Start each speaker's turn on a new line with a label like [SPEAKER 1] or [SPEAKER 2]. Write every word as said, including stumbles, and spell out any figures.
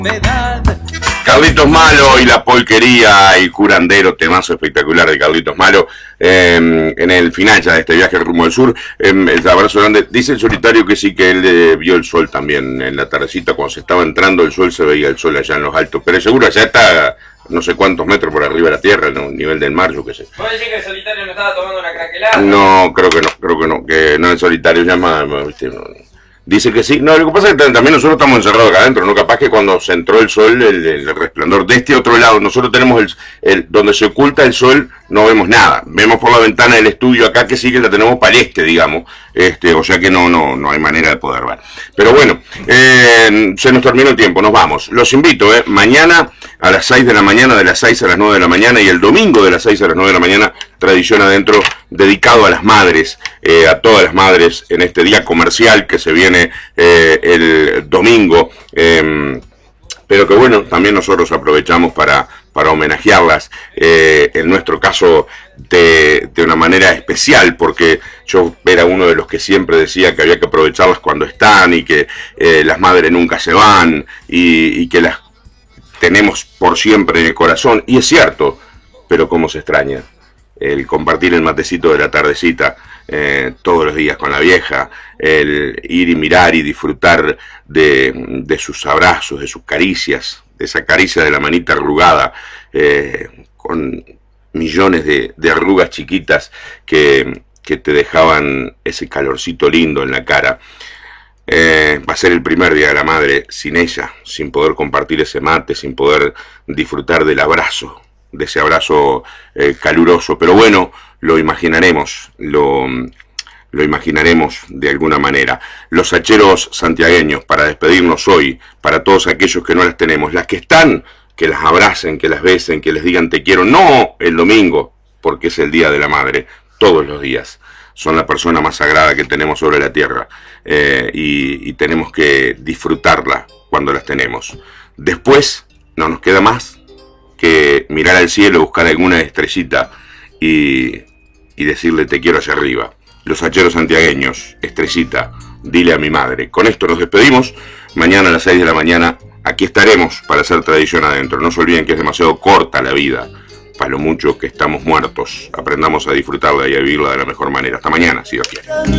[SPEAKER 1] Carlitos Malo y la polquería y curandero, temazo espectacular de Carlitos Malo. Eh, en el final ya de este viaje rumbo al sur, eh, el abrazo grande. Dice el solitario que sí, que él eh, vio el sol también en la tardecita, cuando se estaba entrando el sol, se veía el sol allá en los altos, pero seguro allá está no sé cuántos metros por arriba de la tierra, ¿no? Nivel del mar, yo qué sé.
[SPEAKER 2] ¿Vos decís que el solitario no estaba tomando una craquelada?
[SPEAKER 1] No, creo que no, creo que no, que no, el solitario llama, ¿viste? No, dice que sí. No, lo que pasa es que también nosotros estamos encerrados acá adentro, ¿no? Capaz que cuando se entró el sol, el, el resplandor de este otro lado, nosotros tenemos el, el, donde se oculta el sol, no vemos nada. Vemos por la ventana del estudio acá que sí que la tenemos para el este, digamos. Este, o sea que no, no, no hay manera de poder ver. Pero bueno, eh, se nos terminó el tiempo, nos vamos. Los invito, eh, mañana a las seis de la mañana, de las seis a las nueve de la mañana, y el domingo de las seis a las nueve de la mañana, Tradición Adentro, dedicado a las madres, eh, a todas las madres, en este día comercial que se viene eh, el domingo, eh, pero que bueno, también nosotros aprovechamos para, para homenajearlas, eh, en nuestro caso de, de una manera especial, porque yo era uno de los que siempre decía que había que aprovecharlas cuando están, y que eh, las madres nunca se van, y, y que las tenemos por siempre en el corazón, y es cierto, pero cómo se extraña el compartir el matecito de la tardecita eh, todos los días con la vieja, el ir y mirar y disfrutar de, de sus abrazos, de sus caricias, de esa caricia de la manita arrugada, eh, con millones de, de arrugas chiquitas que, que te dejaban ese calorcito lindo en la cara. Eh, va a ser el primer día de la madre sin ella, sin poder compartir ese mate, sin poder disfrutar del abrazo, de ese abrazo eh, caluroso, pero bueno, lo imaginaremos, lo, lo imaginaremos de alguna manera. Los hacheros santiagueños, para despedirnos hoy, para todos aquellos que no las tenemos, las que están, que las abracen, que las besen, que les digan te quiero, no el domingo, porque es el día de la madre, todos los días. Son la persona más sagrada que tenemos sobre la tierra, eh, y, y tenemos que disfrutarla cuando las tenemos. Después no nos queda más que mirar al cielo, buscar alguna estrellita y, y decirle te quiero hacia arriba. Los hacheros santiagueños, estrellita, dile a mi madre. Con esto nos despedimos. Mañana a las seis de la mañana aquí estaremos para hacer Tradición Adentro. No se olviden que es demasiado corta la vida para lo mucho que estamos muertos. Aprendamos a disfrutarla y a vivirla de la mejor manera. Hasta mañana, si Dios quiere.